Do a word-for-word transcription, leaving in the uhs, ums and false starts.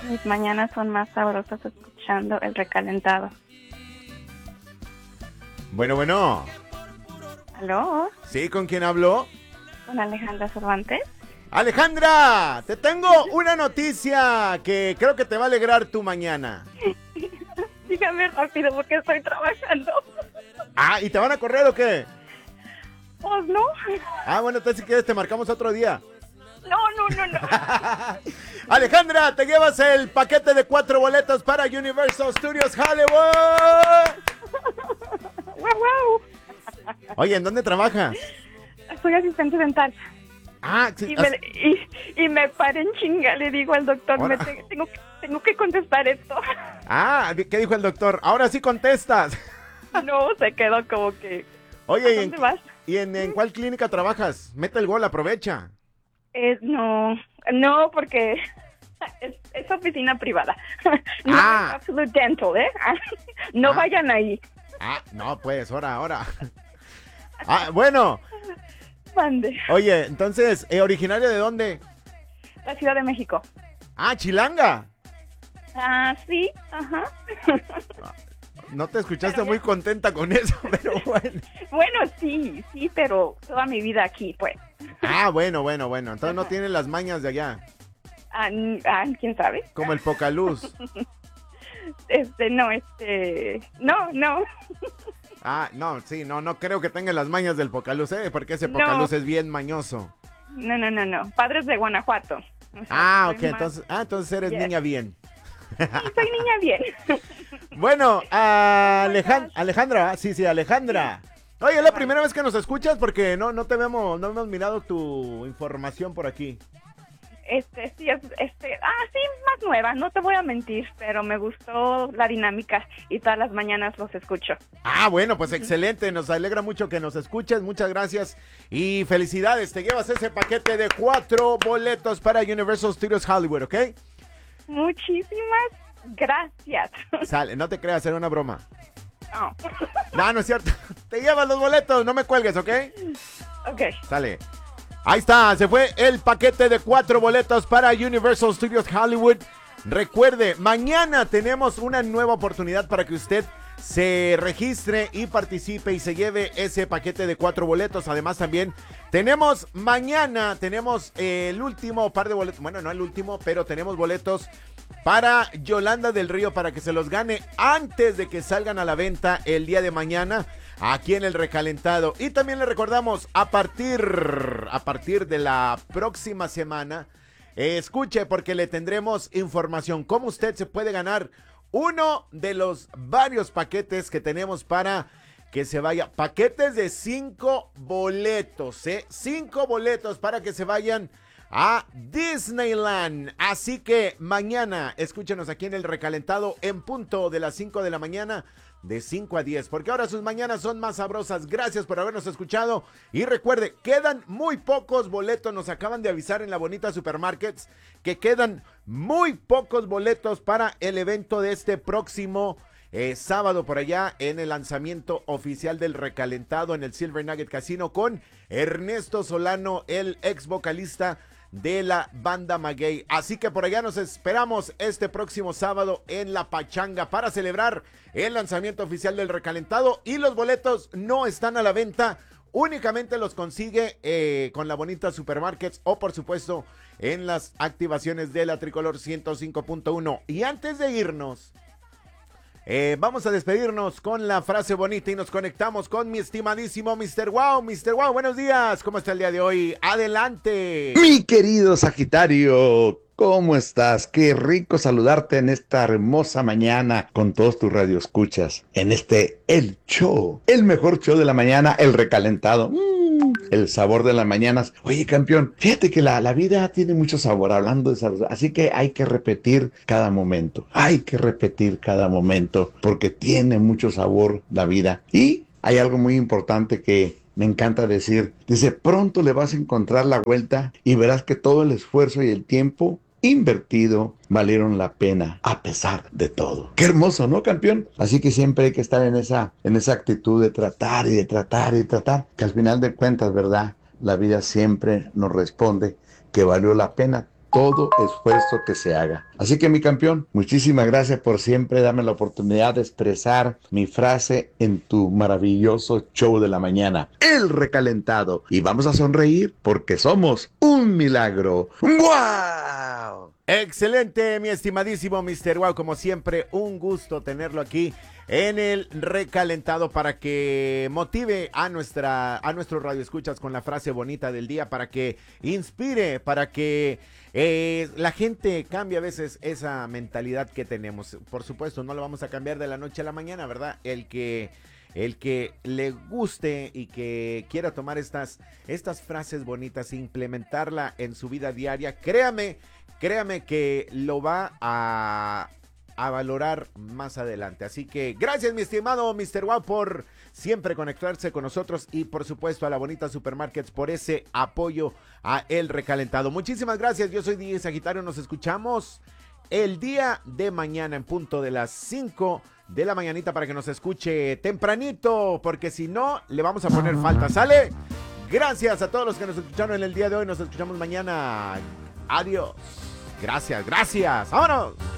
Mis mañanas son más sabrosas escuchando el recalentado. Bueno, bueno. ¿Aló? ¿Sí? ¿Con quién habló? ¿Con Alejandra Cervantes? Alejandra, te tengo una noticia que creo que te va a alegrar tu mañana. Dígame rápido porque estoy trabajando. Ah, ¿y te van a correr o qué? Pues no. Ah, bueno, entonces si quieres te marcamos otro día. No, no, no, no. Alejandra, te llevas el paquete de cuatro boletos para Universal Studios Hollywood. Wow, wow. Oye, ¿en dónde trabajas? Soy asistente dental. Ah, sí. Y me, y, y me paré en chinga, le digo al doctor, me te- tengo, que- tengo que contestar esto. Ah, ¿qué dijo el doctor? Ahora sí contestas. No, se quedó como que... Oye, ¿a ¿y, dónde en, vas? ¿y en, en cuál clínica trabajas? Mete el gol, aprovecha. Es, no, no, porque es, es oficina privada. No Ah. es Absolute Dental, ¿eh? No Ah. vayan ahí. Ah, no, pues, ahora, ahora. Ah, bueno. Mande. Oye, entonces, ¿eh, ¿originario de dónde? La Ciudad de México. Ah, Chilanga. Ah, sí, ajá. No te escuchaste Pero ya- muy contenta con eso, pero bueno. Bueno, sí, sí, pero toda mi vida aquí, pues. Ah, bueno, bueno, bueno. Entonces no tiene las mañas de allá, Ah, n- ah, ¿quién sabe? como el Pocaluz. Este, no, este... No, no. Ah, no, sí, no, no creo que tenga las mañas del Pocaluz, ¿eh? Porque ese No. Pocaluz es bien mañoso. No, no, no, no. Padres de Guanajuato. O sea, Ah, soy ok, más- entonces, ah, entonces eres Yes. niña bien. Sí, soy niña bien. Bueno, Oh my Alejan- gosh. Alejandra, ah, sí, sí, Alejandra. Oye, es la primera vez que nos escuchas porque no, no te vemos, no hemos mirado tu información por aquí. Este, sí, es, este, ah, sí, más nueva, no te voy a mentir, pero me gustó la dinámica y todas las mañanas los escucho. Ah, bueno, pues excelente, nos alegra mucho que nos escuches, muchas gracias y felicidades, te llevas ese paquete de cuatro boletos para Universal Studios Hollywood, ¿ok? Muchísimas gracias. Sale, no te creas, era una broma. Oh. No, no es cierto, te llevas los boletos, no me cuelgues, ¿ok? Ok, Sale. Ahí está, se fue el paquete de cuatro boletos para Universal Studios Hollywood. Recuerde, mañana tenemos una nueva oportunidad para que usted se registre y participe y se lleve ese paquete de cuatro boletos. Además también tenemos mañana, tenemos eh, el último par de boletos, bueno, no el último, pero tenemos boletos para Yolanda del Río para que se los gane antes de que salgan a la venta el día de mañana aquí en el recalentado. Y también le recordamos a partir a partir de la próxima semana, eh, escuche porque le tendremos información cómo usted se puede ganar uno de los varios paquetes que tenemos para que se vaya, paquetes de cinco boletos, ¿eh? Cinco boletos para que se vayan a Disneyland. Así que mañana escúchenos aquí en el recalentado en punto de las cinco de la mañana, de cinco a diez, porque ahora sus mañanas son más sabrosas. Gracias por habernos escuchado y recuerde, quedan muy pocos boletos, nos acaban de avisar en la Bonita Supermarkets que quedan muy pocos boletos para el evento de este próximo eh, sábado por allá en el lanzamiento oficial del recalentado en el Silver Nugget Casino con Ernesto Solano, el ex vocalista de la banda Maguey. Así que por allá nos esperamos este próximo sábado en La Pachanga para celebrar el lanzamiento oficial del recalentado, y los boletos no están a la venta, únicamente los consigue eh, con la Bonita Supermarkets o por supuesto en las activaciones de la Tricolor ciento cinco punto uno. Y antes de irnos, Eh, vamos a despedirnos con la frase bonita y nos conectamos con mi estimadísimo mister Wow. mister Wow, buenos días. ¿Cómo está el día de hoy? Adelante. Mi querido Sagitario, ¿cómo estás? Qué rico saludarte en esta hermosa mañana con todos tus radioescuchas. En este El Show, el mejor show de la mañana, el recalentado. Mm, el sabor de las mañanas. Oye, campeón, fíjate que la, la vida tiene mucho sabor, hablando de sabor. Así que hay que repetir cada momento. Hay que repetir cada momento porque tiene mucho sabor la vida. Y hay algo muy importante que me encanta decir. Dice, pronto le vas a encontrar la vuelta y verás que todo el esfuerzo y el tiempo invertido valieron la pena a pesar de todo. Qué hermoso, ¿no, campeón? Así que siempre hay que estar en esa, en esa actitud de tratar y de tratar y de tratar, que al final de cuentas, ¿verdad? La vida siempre nos responde que valió la pena todo esfuerzo que se haga. Así que mi campeón, muchísimas gracias por siempre darme la oportunidad de expresar mi frase en tu maravilloso show de la mañana, El Recalentado. Y vamos a sonreír porque somos un milagro. ¡Wow! Excelente, mi estimadísimo mister Wow, como siempre, un gusto tenerlo aquí en El Recalentado para que motive a nuestra a nuestros radioescuchas con la frase bonita del día, para que inspire, para que eh, la gente cambie a veces esa mentalidad que tenemos. Por supuesto, no lo vamos a cambiar de la noche a la mañana, ¿verdad? El que El que le guste y que quiera tomar estas, estas frases bonitas e implementarla en su vida diaria, créame, créame que lo va a, a valorar más adelante. Así que gracias, mi estimado mister Wow, por siempre conectarse con nosotros y por supuesto a la bonita Supermarkets por ese apoyo a El Recalentado. Muchísimas gracias, yo soy D J Sagitario, nos escuchamos el día de mañana en punto de las cinco de la mañanita para que nos escuche tempranito, porque si no, le vamos a poner falta, ¿sale? Gracias a todos los que nos escucharon en el día de hoy, nos escuchamos mañana. Adiós. Gracias, gracias. ¡Vámonos!